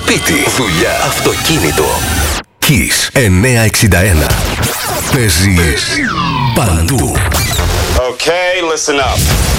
Σπίτι, δουλειά, αυτοκίνητο. Kiss 961. Παίζει παντού. Okay, listen up.